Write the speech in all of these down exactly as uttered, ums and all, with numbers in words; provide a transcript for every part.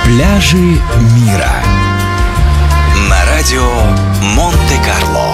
Пляжи мира на радио Монте-Карло.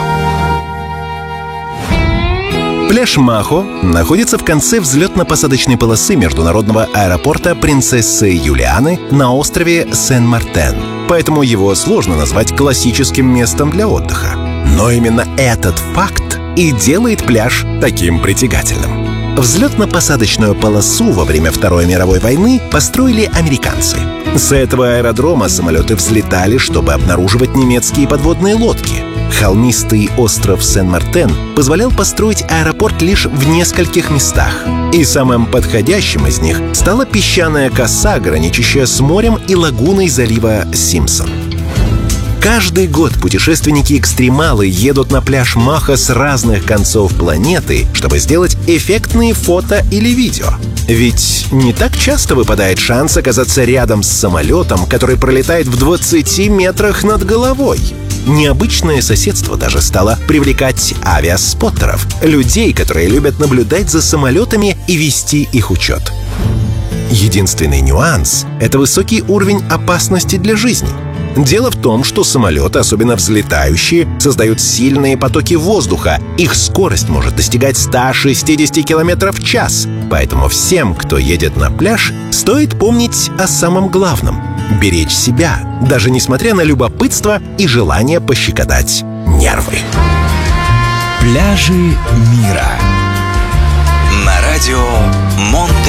Пляж Махо находится в конце взлетно-посадочной полосы международного аэропорта Принцессы Юлианы на острове Сен-Мартен. Поэтому его сложно назвать классическим местом для отдыха. Но именно этот факт и делает пляж таким притягательным. Взлетно-посадочную полосу во время Второй мировой войны построили американцы. С этого аэродрома самолеты взлетали, чтобы обнаруживать немецкие подводные лодки. Холмистый остров Сен-Мартен позволял построить аэропорт лишь в нескольких местах. И самым подходящим из них стала песчаная коса, граничащая с морем и лагуной залива Симпсон. Каждый год путешественники-экстремалы едут на пляж Махо с разных концов планеты, чтобы сделать эффектные фото или видео. Ведь не так часто выпадает шанс оказаться рядом с самолетом, который пролетает в двадцати метрах над головой. Необычное соседство даже стало привлекать авиаспоттеров, людей, которые любят наблюдать за самолетами и вести их учет. Единственный нюанс — это высокий уровень опасности для жизни. Дело в том, что самолеты, особенно взлетающие, создают сильные потоки воздуха. Их скорость может достигать ста шестидесяти километров в час. Поэтому всем, кто едет на пляж, стоит помнить о самом главном — беречь себя, даже несмотря на любопытство и желание пощекотать нервы. Пляжи мира на радио Монте-Карло.